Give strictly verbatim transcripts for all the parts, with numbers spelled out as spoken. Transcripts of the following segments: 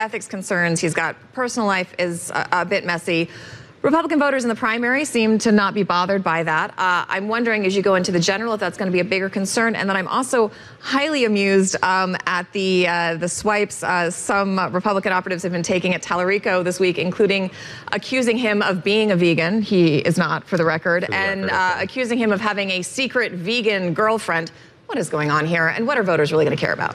ethics concerns. He's got personal life is a, a bit messy. Republican voters in the primary seem to not be bothered by that. Uh, I'm wondering, as you go into the general, if that's going to be a bigger concern. And then I'm also highly amused um, at the uh, the swipes uh, some Republican operatives have been taking at Tallarico this week, including accusing him of being a vegan. He is not, for the record, for the and record, uh, okay. accusing him of having a secret vegan girlfriend. What is going on here, and what are voters really going to care about?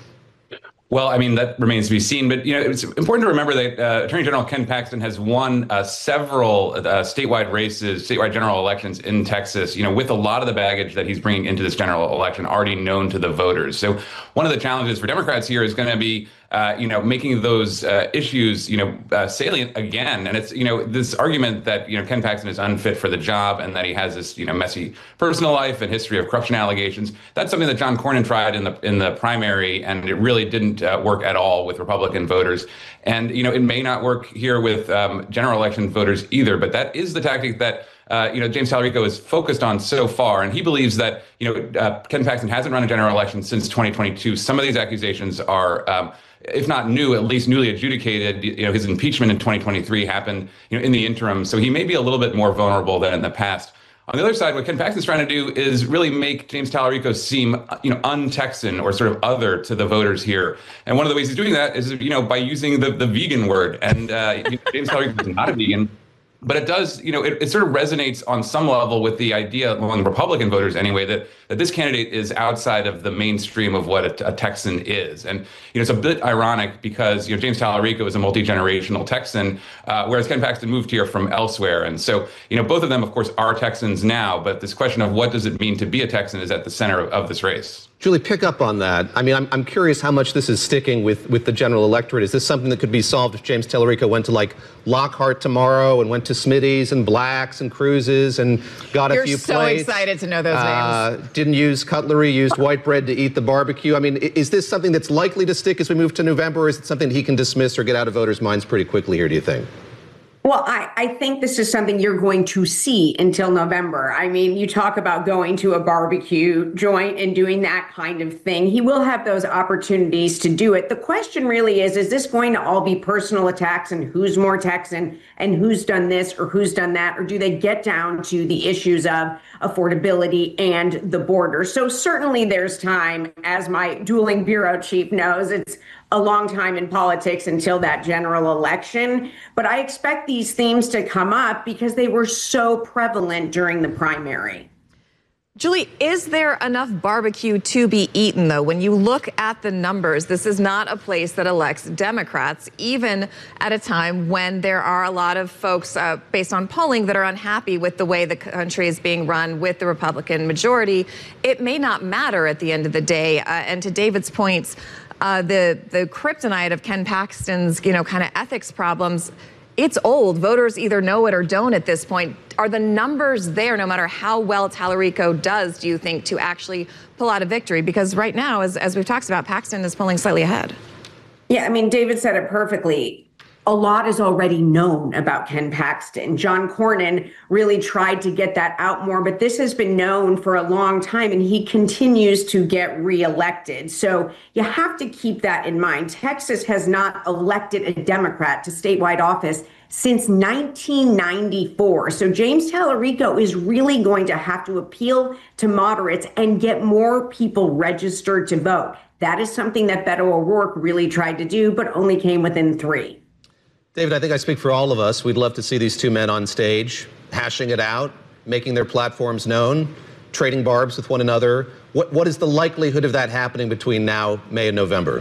Well, I mean, that remains to be seen. But, you know, it's important to remember that uh, Attorney General Ken Paxton has won uh, several uh, statewide races, statewide general elections in Texas, you know, with a lot of the baggage that he's bringing into this general election already known to the voters. So one of the challenges for Democrats here is going to be, uh, you know, making those uh, issues, you know, uh, salient again. And it's, you know, this argument that, you know, Ken Paxton is unfit for the job and that he has this, you know, messy personal life and history of corruption allegations. That's something that John Cornyn tried in the in the primary, and it really didn't uh, work at all with Republican voters. And, you know, it may not work here with um, general election voters either. But that is the tactic that Uh, you know, James Tallarico is focused on so far, and he believes that, you know, uh, Ken Paxton hasn't run a general election since twenty twenty-two. Some of these accusations are, um, if not new, at least newly adjudicated. You know, his impeachment in twenty twenty-three happened, you know, in the interim, so he may be a little bit more vulnerable than in the past. On the other side, what Ken Paxton's trying to do is really make James Tallarico seem, you know, un-Texan or sort of other to the voters here. And one of the ways he's doing that is, you know, by using the, the vegan word. And uh, James Tallarico is not a vegan. But it does, you know, it, it sort of resonates on some level with the idea among Republican voters anyway, that, that this candidate is outside of the mainstream of what a, a Texan is. And, you know, it's a bit ironic because, you know, James Tallarico is a multi-generational Texan, uh, whereas Ken Paxton moved here from elsewhere. And so, you know, both of them, of course, are Texans now. But this question of what does it mean to be a Texan is at the center of, of this race. Julie, pick up on that. I mean, I'm, I'm curious how much this is sticking with, with the general electorate. Is this something that could be solved if James Tallarico went to, like, Lockhart tomorrow and went to Smitty's and Black's and Cruises and got You're a few so plates? excited to know those uh, names. Didn't use cutlery, used white bread to eat the barbecue. I mean, is this something that's likely to stick as we move to November, or is it something he can dismiss or get out of voters' minds pretty quickly here, do you think? Well, I, I think this is something you're going to see until November. I mean, you talk about going to a barbecue joint and doing that kind of thing. He will have those opportunities to do it. The question really is, is this going to all be personal attacks and who's more Texan and who's done this or who's done that? Or do they get down to the issues of affordability and the border? So certainly there's time, as my dueling bureau chief knows, it's a long time in politics until that general election. But I expect these themes to come up because they were so prevalent during the primary. Julie, is there enough barbecue to be eaten, though? When you look at the numbers, this is not a place that elects Democrats, even at a time when there are a lot of folks, uh, based on polling, that are unhappy with the way the country is being run with the Republican majority. It may not matter at the end of the day. Uh, and to David's points, uh, the, the kryptonite of Ken Paxton's, you know, kind of ethics problems, it's old. Voters either know it or don't at this point. Are the numbers there, no matter how well Tallarico does, do you think, to actually pull out a victory? Because right now, as, as we've talked about, Paxton is pulling slightly ahead. Yeah, I mean, David said it perfectly. A lot is already known about Ken Paxton. John Cornyn really tried to get that out more, but this has been known for a long time, and he continues to get reelected. So you have to keep that in mind. Texas has not elected a Democrat to statewide office since nineteen ninety-four. So James Tallarico is really going to have to appeal to moderates and get more people registered to vote. That is something that Beto O'Rourke really tried to do, but only came within three. David, I think I speak for all of us. We'd love to see these two men on stage, hashing it out, making their platforms known, trading barbs with one another. What, what is the likelihood of that happening between now, May, and November?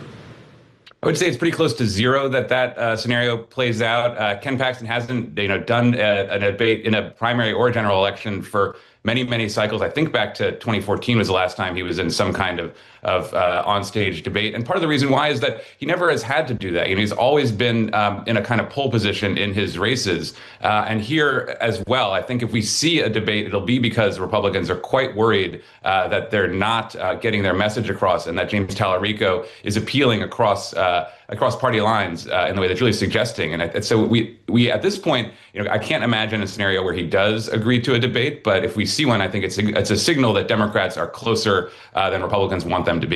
I would say it's pretty close to zero that that uh, scenario plays out. Uh, Ken Paxton hasn't, you know, done a, a debate in a primary or general election for many, many cycles. I think back to twenty fourteen was the last time he was in some kind of of uh, on-stage debate. And part of the reason why is that he never has had to do that. You know, he's always been um, in a kind of pole position in his races. Uh, and here as well, I think if we see a debate, it'll be because Republicans are quite worried uh, that they're not uh, getting their message across and that James Tallarico is appealing across uh, across party lines uh, in the way that Julie's suggesting. And, and so we, we at this point, you know, I can't imagine a scenario where he does agree to a debate. But if we see one, I think it's a, it's a signal that Democrats are closer uh, than Republicans want them to be.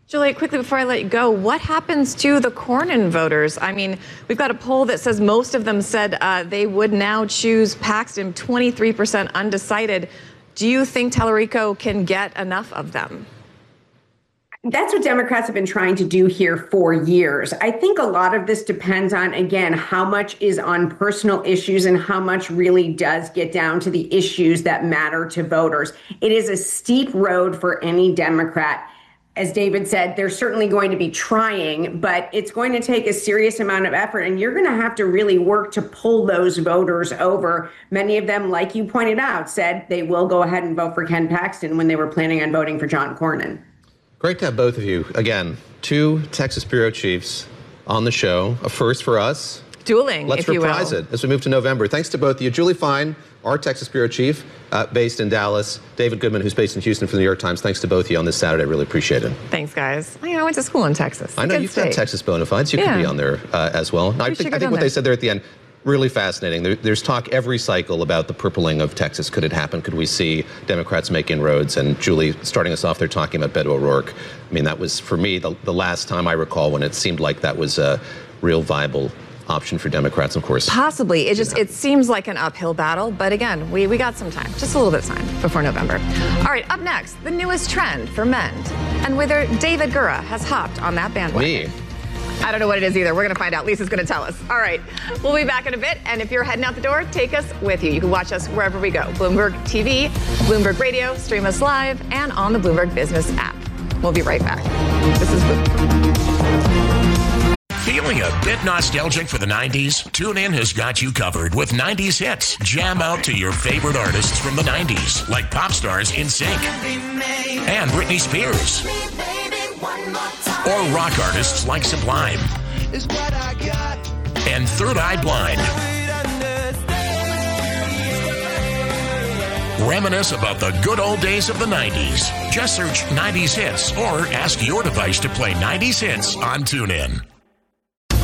Julie, quickly before I let you go, what happens to the Cornyn voters? I mean, we've got a poll that says most of them said uh, they would now choose Paxton, twenty-three percent undecided. Do you think Tallarico can get enough of them? That's what Democrats have been trying to do here for years. I think a lot of this depends on, again, how much is on personal issues and how much really does get down to the issues that matter to voters. It is a steep road for any Democrat. As David said, they're certainly going to be trying, but it's going to take a serious amount of effort, and you're going to have to really work to pull those voters over. Many of them, like you pointed out, said they will go ahead and vote for Ken Paxton when they were planning on voting for John Cornyn. Great to have both of you. Again, two Texas bureau chiefs on the show. A first for us. Dueling, Let's if you will. reprise it as we move to November. Thanks to both of you. Julie Fine, our Texas bureau chief, uh, based in Dallas. David Goodman, who's based in Houston for the New York Times. Thanks to both of you on this Saturday. Really appreciate it. Thanks, guys. I, I went to school in Texas. I know Good you've state. got Texas bona fides. You Yeah. could be on there uh, as well. And I We should think, go I think down what there. they said there at the end, really fascinating. There, there's talk every cycle about the purpling of Texas. Could it happen? Could we see Democrats make inroads? And Julie, starting us off there talking about Beto O'Rourke. I mean, that was, for me, the, the last time I recall when it seemed like that was a real viable option for Democrats, of course. Possibly. It just, it seems like an uphill battle. But again, we, we got some time, just a little bit of time before November. All right, up next, the newest trend for men and whether David Gura has hopped on that bandwagon. Me. I don't know what it is either. We're going to find out. Lisa's going to tell us. All right. We'll be back in a bit. And if you're heading out the door, take us with you. You can watch us wherever we go. Bloomberg T V, Bloomberg Radio, stream us live, and on the Bloomberg Business app. We'll be right back. This is Bloomberg. Feeling a bit nostalgic for the nineties? TuneIn has got you covered with nineties hits. Jam out to your favorite artists from the nineties, like pop stars NSYNC and Britney Spears. Or rock artists like Sublime and Third Eye Blind. Reminisce about the good old days of the nineties. Just search nineties hits or ask your device to play nineties hits on TuneIn.